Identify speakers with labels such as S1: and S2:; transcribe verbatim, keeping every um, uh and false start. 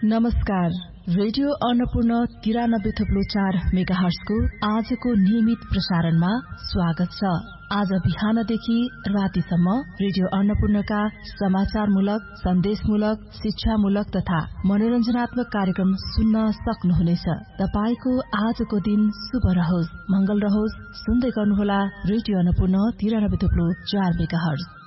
S1: नमस्कार। रेडियो अन्नपूर्ण तिरानब्बे थप्लो चार मेगा हर्जको आजको नियमित प्रसारणमा स्वागत छ। आज बिहानदेखि रातिसम्म रेडियो अन्नपूर्णका समाचारमूलक, सन्देशमूलक, शिक्षामूलक तथा मनोरञ्जनात्मक कार्यक्रम सुन्न सक्नुहुनेछ। तपाईको आजको दिन शुभ रहोस्, मंगल रहोस्। सुन्दै गर्नुहोला रेडियो अन्नपूर्ण तिरानब्बे थप्लो चार मेगा हर्ज।